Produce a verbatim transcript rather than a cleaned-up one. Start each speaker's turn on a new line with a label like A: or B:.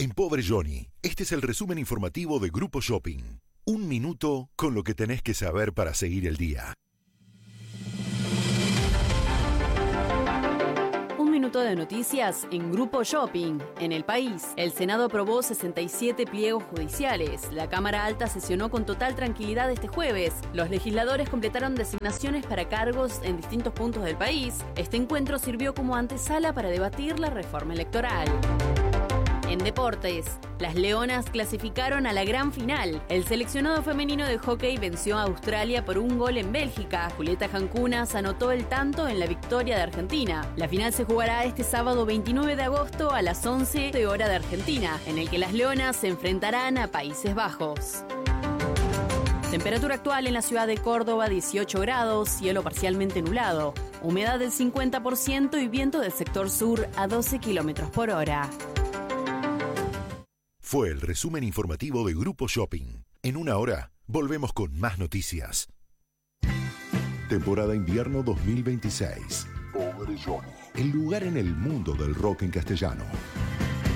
A: en Pobre Johnny, este es el resumen informativo de Grupo Shopping. Un minuto con lo que tenés que saber para seguir el día.
B: Un minuto de noticias en Grupo Shopping. En el país, el Senado aprobó sesenta y siete pliegos judiciales. La Cámara Alta sesionó con total tranquilidad este jueves. Los legisladores completaron designaciones para cargos en distintos puntos del país. Este encuentro sirvió como antesala para debatir la reforma electoral. En deportes, las Leonas clasificaron a la gran final. El seleccionado femenino de hockey venció a Australia por un gol en Bélgica. Julieta Jancunas anotó el tanto en la victoria de Argentina. La final se jugará este sábado veintinueve de agosto a las once de hora de Argentina, en el que las Leonas se enfrentarán a Países Bajos. Temperatura actual en la ciudad de Córdoba, dieciocho grados, cielo parcialmente nublado, humedad del cincuenta por ciento y viento del sector sur a doce kilómetros por hora.
A: Fue el resumen informativo de Grupo Shopping. En una hora, volvemos con más noticias. Temporada invierno dos mil veintiséis. Pobre Johnny. El lugar en el mundo del rock en castellano.